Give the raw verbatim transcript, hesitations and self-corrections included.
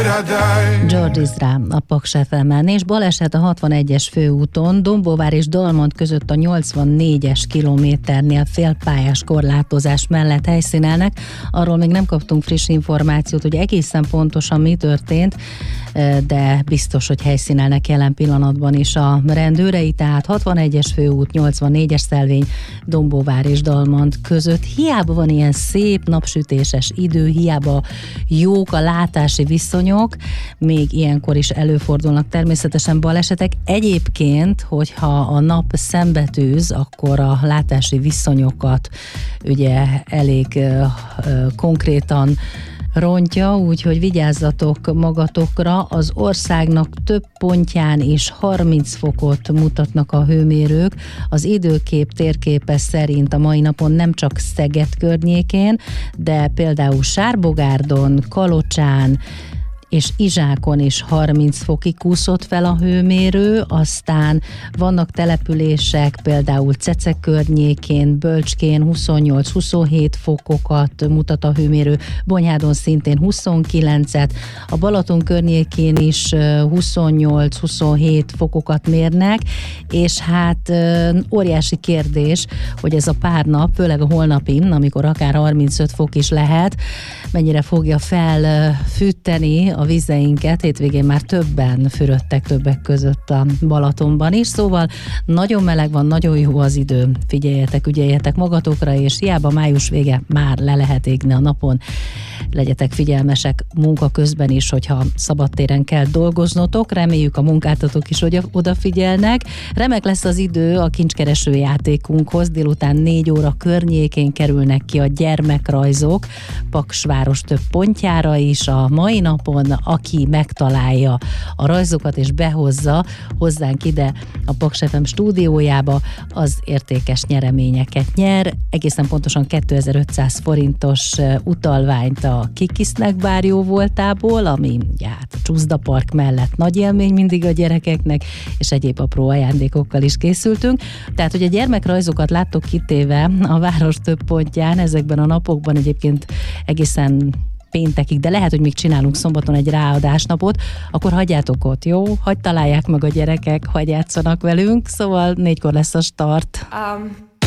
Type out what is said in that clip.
George Ezra a Paks ef emen, és baleset a hatvanegyes főúton, Dombóvár és Dalmont között a nyolcvannégyes kilométernél félpályás korlátozás mellett helyszínelnek. Arról még nem kaptunk friss információt, hogy egészen pontosan mi történt, de biztos, hogy helyszínelnek jelen pillanatban is a rendőrei, tehát hatvanegyes főút, nyolcvannégyes szelvény, Dombóvár és Dalmont között. Hiába van ilyen szép napsütéses idő, hiába jók a látási viszonyok, még ilyenkor is előfordulnak természetesen balesetek. Egyébként, hogyha a nap szembetűz, akkor a látási viszonyokat ugye elég uh, uh, konkrétan rontja, úgyhogy vigyázzatok magatokra. Az országnak több pontján is harminc fokot mutatnak a hőmérők. Az időkép térképe szerint a mai napon nem csak Szeged környékén, de például Sárbogárdon, Kalocsán és Izsákon is harminc fokig kúszott fel a hőmérő, aztán vannak települések, például Cece környékén, Bölcskén huszonnyolc-huszonhét fokokat mutat a hőmérő, Bonyhádon szintén huszonkilencet, a Balaton környékén is huszonnyolc-huszonhét fokokat mérnek, és hát óriási kérdés, hogy ez a pár nap, főleg a holnapi, amikor akár harmincöt fok is lehet, mennyire fogja felfűteni a vizeinket. Hétvégén már többen fürödtek, többek között a Balatonban is, szóval nagyon meleg van, nagyon jó az idő. Figyeljetek, ügyeljetek magatokra, és hiába május vége, már le lehet égni a napon. Legyetek figyelmesek munka közben is, hogyha szabadtéren kell dolgoznotok. Reméljük, a munkáltatók is odafigyelnek. Remek lesz az idő a kincskereső játékunkhoz. Délután négy óra környékén kerülnek ki a gyermekrajzok Paksváros több pontjára is a mai napon. Aki megtalálja a rajzokat és behozza hozzánk ide a Paks ef em stúdiójába, az értékes nyereményeket nyer. Egészen pontosan kétezer-ötszáz forintos utalványt a Kikisznek bár jó voltából, ami hát a Csúszda Park mellett nagy élmény mindig a gyerekeknek, és egyéb apró ajándékokkal is készültünk. Tehát, hogy a gyermekrajzokat láttok kitéve a város több pontján, ezekben a napokban egyébként egészen péntekig, de lehet, hogy még csinálunk szombaton egy ráadásnapot, akkor hagyjátok ott, jó? Hagy találják meg a gyerekek, hagy játszanak velünk, szóval négykor lesz a start. Um.